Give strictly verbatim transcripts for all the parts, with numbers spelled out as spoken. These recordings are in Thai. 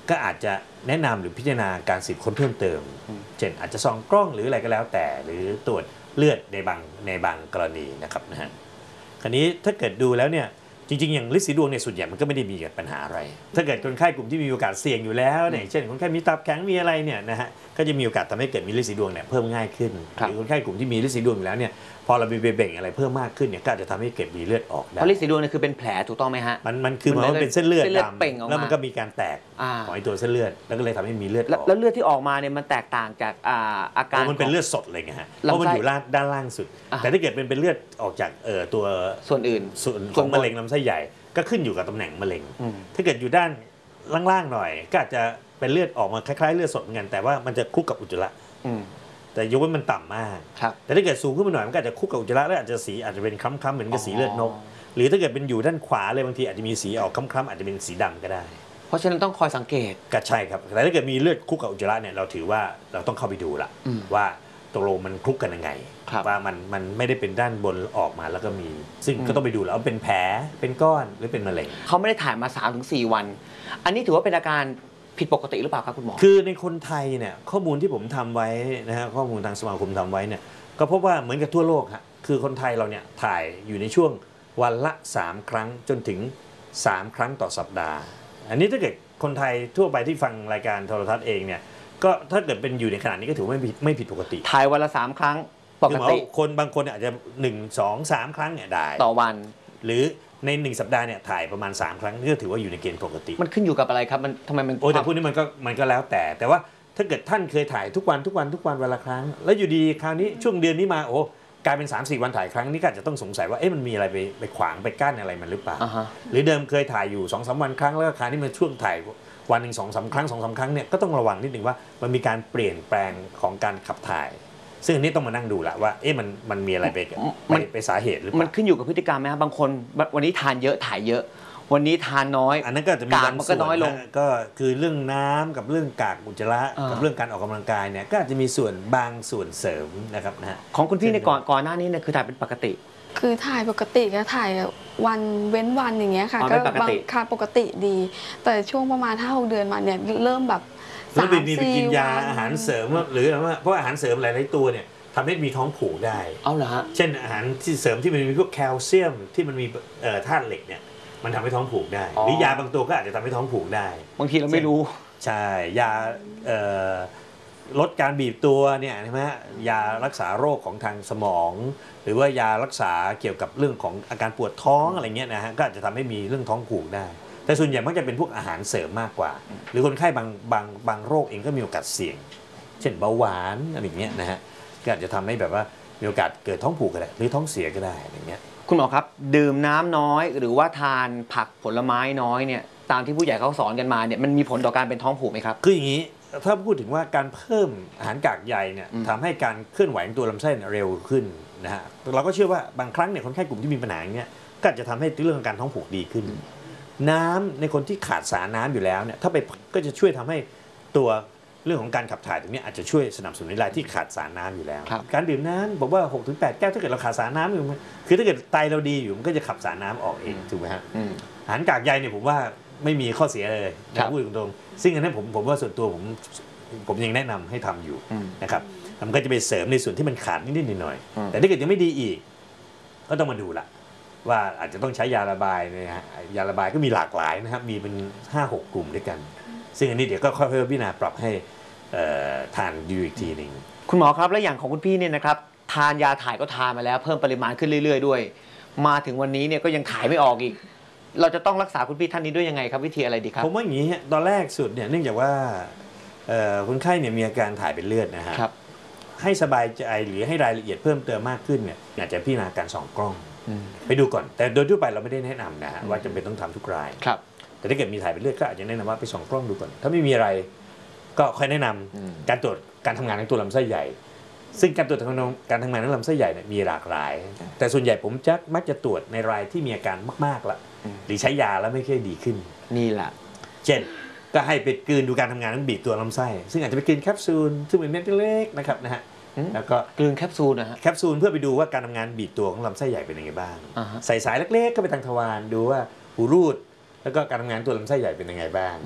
ก็อาจจะแนะนำหรือพิจารณาการสืบค้นเพิ่มเติมเช่นอาจจะส่องกล้องหรืออะไรก็แล้วแต่หรือตรวจเลือดในบางในบางกรณีนะครับนะฮะคราวนี้ถ้าเกิดดูแล้วเนี่ยจริงๆอย่างฤทธิ์สีดวงในส่วนใหญ่มันก็ไม่ได้มีปัญหาอะไรถ้าเกิดคนไข้กลุ่มที่มีโอกาสเสี่ยงอยู่แล้วเนี่ยเช่นคนไข้มีตับแข็งมีอะไรเนี่ยนะฮะก็จะมีโอกาสทำให้เกิดมีฤทธิ์สีดวงเนี่ยเพิ่มง่ายขึ้นหรือคนไข้กลุ่มที่มีฤทธิ์สีดวงอยู่แล้วเนี่ยพอเราไปเบ่งอะไรเพิ่มมากขึ้นเนี่ยก็อาจจะทำให้เกิดมีเลือดออกได้เพราะฤทธิ์สีดวงเนี่ยคือเป็นแผลถูกต้องไหมฮะมันมันคือมันเป็นเส้นเลือดดำแล้วมันก็มีการแตกของไอ้ตัวเส้นเลือดแล้วก็เลยทำให้มีเลือดออกแล้วเลือดที่ออกมาเนี่ยมันแตกต่างจากอาการมันเป็นเลือดสดเลยไงฮะเพราะมันอยู่ด้านล่างสุดแต่ถ้าเกิดเป็นเป็นเลือดออกจากตัวส่วนอื่นส่วนของมะเร็งลำไส้ใหญ่ก็ขึ้นอยู่กับตำแหน่งมะเร็งถ้าเกิดอยู่ด้านล่างๆหน่อยก็อาจจะเป็นเลือดออกมาคล้ายๆเลือดสดเหมือนกันแต่ว่ามันจะคลุกกับอุจจาระแต่ยกเว้นมันต่ำมากแต่ถ้าเกิดสูงขึ้นมาหน่อยมันก็อาจจะคลุกกับอุจจาระแล้วอาจจะสีอาจจะเป็นคล้ำๆเหมือนกับสีเลือดนกหรือถ้าเกิดเป็นอยู่ด้านขวาเลยบางทีอาจจะมีสีออกคล้ำๆอาจจะเป็นสีดำก็ได้เพราะฉะนั้นต้องคอยสังเกตก็ใช่ครับแต่ถ้าเกิดมีเลือดคลุกกับอุจจาระเนี่ยเราถือว่าเราต้องเข้าไปดูละว่าตกลงมันคลุกกันยังไงว่ามันมันไม่ได้เป็นด้านบนออกมาแล้วก็มีซึ่งก็ต้องไปดูแล้วว่าเป็นแผลเป็นก้อนหรือเป็นมะเร็งเขาไม่ได้ถ่ายมา สามถึงสี่ วันอันนี้ถือว่าเป็นอาการผิดปกติหรือเปล่าครับคุณหมอคือในคนไทยเนี่ยข้อมูลที่ผมทำไว้นะฮะข้อมูลทางสมาคมทำไว้เนี่ยก็พบว่าเหมือนกับทั่วโลกฮะคือคนไทยเราเนี่ยถ่ายอยู่ในช่วงวันละสามครั้งจนถึงสามครั้งต่อสัปดาห์อันนี้ถ้าเกิดคนไทยทั่วไปที่ฟังรายการโทรทัศน์เองเนี่ยก็ถ้าเกิดเป็นอยู่ในขนาดนี้ก็ถือว่าไม่ผิดไม่ผิดปกติถ่ายวันละสามครั้งปกติคนบางคนอาจจะหนึ่ง สอง สามครั้งเนี่ยได้ต่อวันหรือในหนึ่งสัปดาห์เนี่ยถ่ายประมาณสามครั้งนี่ก็ถือว่าอยู่ในเกณฑ์ปกติมันขึ้นอยู่กับอะไรครับมันทำไมมันโอ้แต่พวกนี้มันก็มันก็แล้วแต่แต่ว่าถ้าเกิดท่านเคยถ่ายทุกวันทุกวันทุกวันวันละครั้งแล้วอยู่ดีคราวนี้ช่วงเดือนนี้มาโอ้กลายเป็น สามสี่ วันถ่ายครั้งนี้ก็อาจจะต้องสงสัยว่าเอ๊ะมันมีอะไรไปไปขวางไปกั้นอะไรมันหรือเปล่า uh-huh. หรือเดิมเคยถ่ายอยู่ สองสาม วันครั้งแล้วคราวนี้มันช่วงถ่ายวันหนึ่ง สองสาม ครั้ง สองสาม ครั้งเนี่ยก็ต้องระวังนิดนึงว่ามันมีการเปลี่ยนแปลงของการขับถ่ายซึ่งอันนี้ต้องมานั่งดูละว่าเอ๊ะมันมันมีอะไรไปมันไปสาเหตุหรือเปล่ามันขึ้นอยู่กับพฤติกรรมไหมครับบางคนวันนี้ทานเยอะถ่ายเยอะวันนี้ทานน้อยอันนั้นก็จะมีบางส่วนก็คือเรื่องน้ำกับเรื่องกากอุจจาระกับเรื่องการออกกำลังกายเนี่ยก็อาจจะมีส่วนบางส่วนเสริมนะครับนะของคุณพี่ในก่อนก่อนหน้านี้เนี่ยคือถ่ายเป็นปกติคือถ่ายปกติก็ถ่ายวันเว้นวันอย่างเงี้ยค่ะก็บางค่ะปกติดีแต่ช่วงประมาณห้าหกเดือนมาเนี่ยเริ่มแบบสามสี่ไปกินยาอาหารเสริมหรือว่าเพราะอาหารเสริมหลายๆตัวเนี่ยทำให้มีท้องผูกได้เอาเหรอฮะเช่นอาหารที่เสริมที่มันมีพวกแคลเซียมที่มันมีธาตุเหล็กเนี่ยมันทำให้ท้องผูกได้หรือยาบางตัวก็อาจจะทำให้ท้องผูกได้บางทีเราไม่รู้ใช่ยาลดการบีบตัวเนี่ยใช่ไหมยารักษาโรคของทางสมองหรือว่ายารักษาเกี่ยวกับเรื่องของอาการปวดท้องอะไรเงี้ยนะฮะก็อาจจะทำให้มีเรื่องท้องผูกได้แต่ส่วนใหญ่มักจะเป็นพวกอาหารเสริมมากกว่าหรือคนไข้บางบางบางโรคเองก็มีโอกาสเสี่ยงเช่นเบาหวานอะไรเงี้ยนะฮะก็อาจจะทำให้แบบว่ามีโอกาสเกิดท้องผูกก็ได้หรือท้องเสียก็ได้อะไรเงี้ยคุณหมอครับดื่มน้ำน้อยหรือว่าทานผักผลไม้น้อยเนี่ยตามที่ผู้ใหญ่เขาสอนกันมาเนี่ยมันมีผลต่อการเป็นท้องผูกไหมครับคืออย่างนี้ถ้าพูดถึงว่าการเพิ่มอาหารกากใยเนี่ยทำให้การเคลื่อนไหวของตัวลำไส้เร็วขึ้นนะฮะเราก็เชื่อว่าบางครั้งเนี่ยคนไข้กลุ่มที่มีปัญหาอย่างเงี้ยก็จะทำให้เรื่องการท้องผูกดีขึ้นน้ำในคนที่ขาดสารน้ำอยู่แล้วเนี่ยถ้าไปก็จะช่วยทำให้ตัวเรื่องของการขับถ่ายตรงนี้อาจจะช่วยสนับสนุนรายที่ขาดสารน้ำอยู่แล้วการดื่มน้ำบอกว่า หกถึงแปด แก้วถ้าเกิดเราขาดสารน้ำอยู่คือถ้าเกิดไตเราดีอยู่มันก็จะขับสารน้ำออกเองถูกไหมฮะอาหารกากใยเนี่ยผมว่าไม่มีข้อเสียเลยนะพูดตรงๆซึ่งอันนั้นผมผมว่าส่วนตัวผมผมยังแนะนำให้ทำอยู่นะครับมันก็จะไปเสริมในส่วนที่มันขาดนิดๆหน่อยๆแต่ถ้าเกิดยังไม่ดีอีกก็ต้องมาดูละว่าอาจจะต้องใช้ยาระบายนะฮะยาระบายก็มีหลากหลายนะครับมีเป็น ห้าหก กลุ่มด้วยกันซึ่งอันนี้เดี๋ยวก็ค่อยๆพิจารณาปรับให้ทานดูอีกทีหนึ่งคุณหมอครับและอย่างของคุณพี่เนี่ยนะครับทานยาถ่ายก็ทานมาแล้วเพิ่มปริมาณขึ้นเรื่อยๆด้วยมาถึงวันนี้เนี่ยก็ยังถ่ายไม่ออกอีกเราจะต้องรักษาคุณพี่ท่านนี้ด้วยยังไงครับวิธีอะไรดีครับผมว่าอย่างนี้ตอนแรกสุดเนี่ยเนื่องจากว่าคนไข้เนี่ยมีอาการถ่ายเป็นเลือดนะฮะให้สบายใจหรือให้รายละเอียดเพิ่มเติมมากขึ้นเนี่ยอยากจะพิจารณาการส่องกล้องไปดูก่อนแต่โดยทั่วไปเราไม่ได้แนะนำนะฮะว่าจำเป็นต้องทำทุกรายแต่ถ้าเกิดมีถ่ายเป็นเลือดก็อาจจะแนะนำว่าไปส่องกล้องดูก่อนถ้าไม่มีอะไรก็ค่อยแนะนำการตรวจการทำงานของตัวลำไส้ใหญ่ซึ่งการตรวจการทำงานของลำไส้ใหญ่เนี่ยมีหลากหลายแต่ส่วนใหญ่ผมจะมักจะตรวจในรายที่มีอาการมากๆละหรือใช้ยาแล้วไม่ค่อยดีขึ้นนี่แหละเช่นก็ให้ไปกลืนดูการทำงานนั้นบีบตัวลำไส้ซึ่งอาจจะไปกลืนแคปซูลซึ่งเป็นเม็ดเล็กๆนะครับนะฮะแล้วก็กลืนแคปซูลนะฮะแคปซูลเพื่อไปดูว่าการทำงานบีบตัวของลำไส้ใหญ่เป็นยังไงบ้างใส่สายเล็กๆก็ไปทางทวารดูว่าหูรูดแล้วก็การทำงานตัวลำไส้ใหญ่เป็นยังไงบ้าง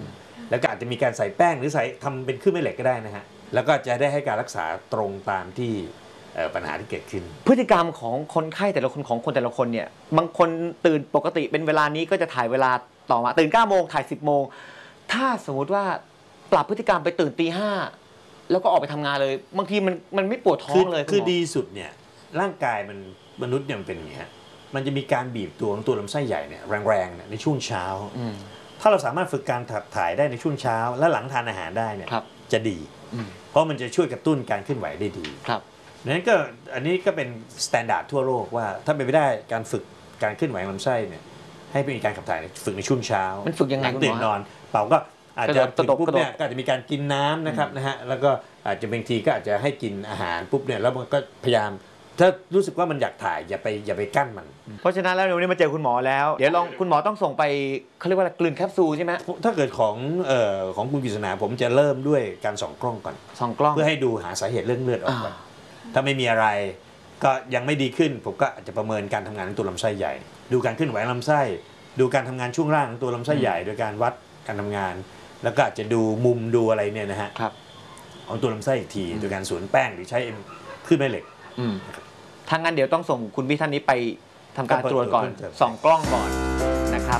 แล้วก็อาจจะมีการใส่แป้งหรือใส่ทำเป็นเครื่องแม่เหล็กก็ได้นะฮะแล้วก็จะได้ให้การรักษาตรงตามที่ปัญหาที่เกิดขึ้นพฤติกรรมของคนไข้แต่ละคนของคนแต่ละคนเนี่ยบางคนตื่นปกติเป็นเวลานี้ก็จะถ่ายเวลาต่อมาตื่นเก้าโมงถ่ายสิบโมงถ้าสมมุติว่าปรับพฤติกรรมไปตื่นตีห้าแล้วก็ออกไปทำงานเลยบางทีมันมันไม่ปวดท้องเลยคือดีสุดเนี่ยร่างกายมันมนุษย์เนี่ยมันเป็นอย่างนี้ฮะมันจะมีการบีบตัวของตัวลำไส้ใหญ่เนี่ยแรงๆเนี่ยในช่วงเช้าถ้าเราสามารถฝึกการขับถ่ายได้ในช่วงเช้าและหลังทานอาหารได้เนี่ยจะดีเพราะมันจะช่วยกระตุ้นการเคลื่อนไหวได้ดีครับนั้นก็อันนี้ก็เป็นมาตรฐานทั่วโลกว่าถ้าเป็นไปได้การฝึกการเคลื่อนไหวลำไส้เนี่ยให้มีการขับถ่ายฝึกในช่วงเช้ามันฝึกยังไงตื่นนอนเป่าก็อาจจะถึงปุ๊บเนี่ยก็อาจจะมีการกินน้ำนะครับนะฮะแล้วก็อาจจะบางทีก็อาจจะให้กินอาหารปุ๊บเนี่ยแล้วมันก็พยายามถ้ารู้สึกว่ามันอยากถ่ายอย่าไปอย่าไปกั้นมันเพราะฉะนั้นแล้ววันนี้มาเจอคุณหมอแล้วเดี๋ยวลองคุณหมอต้องส่งไปเขาเรียกว่ากลืนแคปซูลใช่ไหมถ้าเกิดของเอ่อของคุณกฤษณาผมจะเริ่มด้วยการส่องกล้องก่อนส่องกล้องเพื่อให้ดูหาสาเหตุเรื่องเลือดออกก่อนถ้าไม่มีอะไรก็ยังไม่ดีขึ้นผมก็อาจจะประเมินการทำงานของตัวลำไส้ใหญ่ดูการเคลื่อนไหวลำไส้ดูการทำงานช่วงล่างของตัวลำไส้ใหญ่โดยการวัดการทำงานแล้วก็อาจจะดูมุมดูอะไรเนี่ยนะฮะของตัวลำไส้อีกทีโดยการสวนแป้งหรือใช้คลื่นแม่เหล็กทางงั้นเดี๋ยวต้องส่งคุณพี่ท่านนี้ไปทำการตรวจก่อนส่องกล้องก่อนนะครับ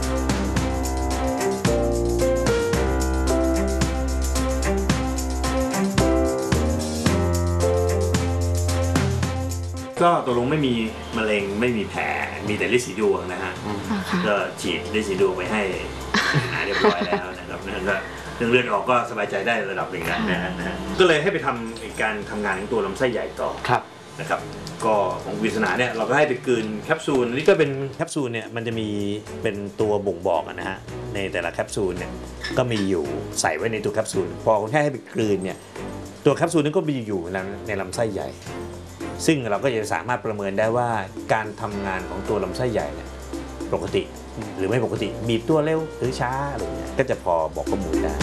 ก็ตกลงไม่มีมะเร็งไม่มีแผลมีแต่ฤทธิ์สีดวงนะฮะก็ฉีดฤทธิ์สีดวงไปให้หายเรียบร้อยแล้วนะครับนั่นก็เรื่องเลือดออกก็สบายใจได้ระดับหนึ่งแล้วนะฮะก็เลยให้ไปทำการทำงานของตัวลำไส้ใหญ่ต่อนะครับก็ของกฤษณาเนี่ยเราก็ให้ไปกลืนแคปซูลนี่ก็เป็นแคปซูลเนี่ยมันจะมีเป็นตัวบ่งบอกนะฮะในแต่ละแคปซูลเนี่ยก็มีอยู่ใส่ไว้ในตัวแคปซูลพอคนไข้ให้ไปกลืนเนี่ยตัวแคปซูลนั้นก็มีอยู่ในลำไส้ใหญ่ซึ่งเราก็จะสามารถประเมินได้ว่าการทำงานของตัวลำไส้ใหญ่เนี่ยปกติหรือไม่ปกติบีบตัวเร็วหรือช้าอะไรเงี้ยก็จะพอบอกข้อมูลได้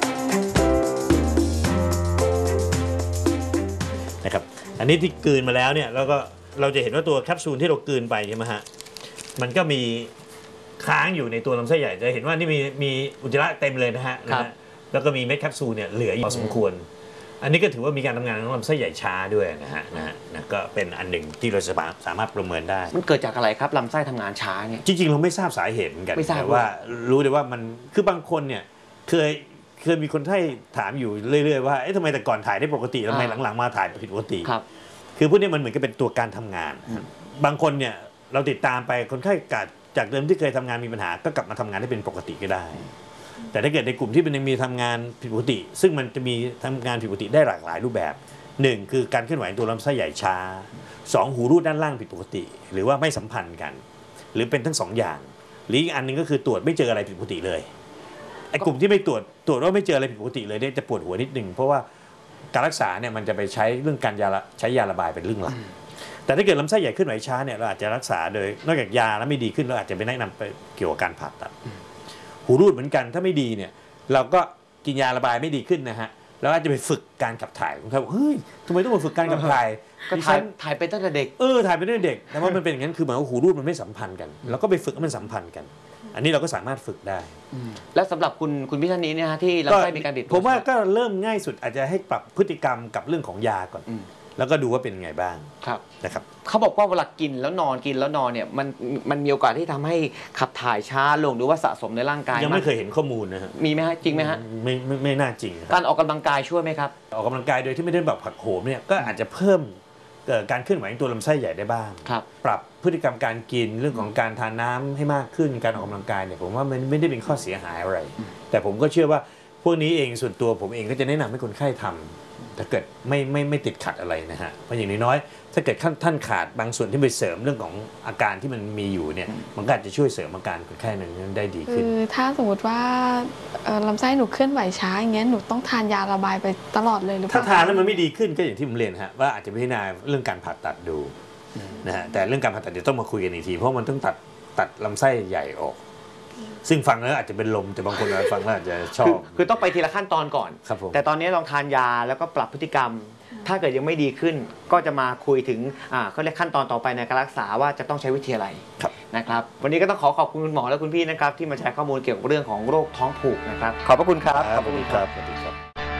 นะครับอันนี้ที่กลืนมาแล้วเนี่ยแล้วก็เราจะเห็นว่าตัวแคปซูลที่เรากลืนไปใช่ไหมฮะมันก็มีค้างอยู่ในตัวลำไส้ใหญ่จะเห็นว่านี่มีมีอุจจาระเต็มเลยนะฮะแล้วก็มีเม็ดแคปซูลเนี่ยเหลืออยู่พอสมควรอันนี้ก็ถือว่ามีการทำงานของลำไส้ใหญ่ช้าด้วยนะฮะนะฮะก็เป็นอันหนึ่งที่เราสามารถประเมินได้มันเกิดจากอะไรครับลำไส้ทำงานช้าเนี่ยจริงๆเราไม่ทราบสาเหตุเหมือนกันแต่ว่ารู้เลยว่ามันคือบางคนเนี่ยเคยเคยมีคนไข้ถามอยู่เรื่อยๆว่าเอ๊ะทำไมแต่ก่อนถ่ายได้ปกติทำไมหลังๆมาถ่ายผิดปกติครับคือพวกนี้มันเหมือนกับเป็นตัวการทำงานบางคนเนี่ยเราติดตามไปคนไข้จากเดิมที่เคยทำงานมีปัญหาก็กลับมาทำงานได้เป็นปกติก็ได้แต่ถ้าเกิดในกลุ่มที่มันยังมีทำงานผิดปกติซึ่งมันจะมีทำงานผิดปกติได้หลากหลายรูปแบบหนึ่งคือการเคลื่อนไหวตัวลำไส้ใหญ่ช้าสองหูรูดด้านล่างผิดปกติหรือว่าไม่สัมพันธ์กันหรือเป็นทั้งสองอย่างหรืออีกอันนึงก็คือตรวจไม่เจออะไรผิดปกติเลยไอ้กลุ่มที่ไม่ตรวจตรวจว่าไม่เจออะไรผิดปกติเลยเนี่ยจะปวดหัวนิดนึงเพราะว่าการรักษาเนี่ยมันจะไปใช้เรื่องการยาใช้ยาระบายเป็นเรื่องหลักแต่ถ้าเกิดลำไส้ใหญ่เคลื่อนไหวช้าเนี่ยเราอาจจะรักษาโดยนอกจากยาแล้วไม่ดีขึ้นเราอาจจะไปแนะนำไปเกี่ยวกับการผ่าตัดหูรูดเหมือนกันถ้าไม่ดีเนี่ยเราก็กินยาระบายไม่ดีขึ้นนะฮะแล้วอาจจะไปฝึกการขับถ่ายของเขาเฮ้ยทำไมต้องมาฝึกการขับถ่ายก็ถ่ายถ่ายไปตั้งแต่เด็กเออถ่ายไปตั้งแต่เด็กแต่ว่ามันเป็นอย่างนั้นคือหมายว่าหูรูดมันไม่สัมพันธ์กันเราก็ไปฝึกให้มันสัมพันธ์กันอันนี้เราก็สามารถฝึกได้แล้วสำหรับคุณคุณพี่ท่านนี้เนี่ยฮะที่ลำไส้มีการบิดผมว่าก็เริ่มง่ายสุดอาจจะให้ปรับพฤติกรรมกับเรื่องของยาก่อนแล้วก็ดูว่าเป็นไงบ้างครับนะครับเขาบอกว่าเวลากินแล้วนอนกินแล้วนอนเนี่ยมันมันมีโอกาสที่ทำให้ขับถ่ายช้าลงหรือว่าสะสมในร่างกายยังไม่เคยเห็นข้อมูลนะฮะมีไหมฮะจริงไหมฮะไม่ไม่ไม่น่าจริงการออกกำลังกายช่วยไหมครับออกกำลังกายโดยที่ไม่ได้แบบผักโหมเนี่ยก็อาจจะเพิ่มการเคลื่อนไหวของตัวลำไส้ใหญ่ได้บ้างปรับพฤติกรรมการกินเรื่องของการทานน้ำให้มากขึ้นการออกกำลังกายเนี่ยผมว่ามันไม่ได้เป็นข้อเสียหายอะไรแต่ผมก็เชื่อว่าพวกนี้เองส่วนตัวผมเองก็จะแนะนำให้คนไข้ทำถ้าเกิดไม่ไม่ไม่ติดขัดอะไรนะฮะเพราะอย่างน้อยๆถ้าเกิดท่านขาดบางส่วนที่ไปเสริมเรื่องของอาการที่มันมีอยู่เนี่ยมันก็อาจจะช่วยเสริมอาการคนไข้นั้นได้ดีขึ้นคือถ้าสมมติว่าลำไส้หนูเคลื่อนไหวช้าอย่างเงี้ยหนูต้องทานยาระบายไปตลอดเลยหรือเปล่าถ้าทานแล้วมันไม่ดีขึ้นก็อย่างที่ผมเรียนฮะว่าอาจจะพิจารณาเรื่องการผ่าตัดดูนะฮะแต่เรื่องการผ่าตัดเดี๋ยวต้องมาคุยกันอีกทีเพราะมันต้องตัดตัดลำไส้ใหญ่ออกซึ่งฟังแล้วอาจจะเป็นลมแต่บางคนฟังแล้วอาจจะชอบคือต้องไปทีละขั้นตอนก่อนแต่ตอนนี้ลองทานยาแล้วก็ปรับพฤติกรรมถ้าเกิดยังไม่ดีขึ้นก็จะมาคุยถึงอ่าเขาเรียกขั้นตอนต่อไปในการรักษาว่าจะต้องใช้วิธีอะไรนะครับวันนี้ก็ต้องขอขอบคุณคุณหมอและคุณพี่นะครับที่มาแชร์ข้อมูลเกี่ยวกับเรื่องของโรคท้องผูกนะครับขอบพระคุณครับขอบคุณครับสวัสดีครับ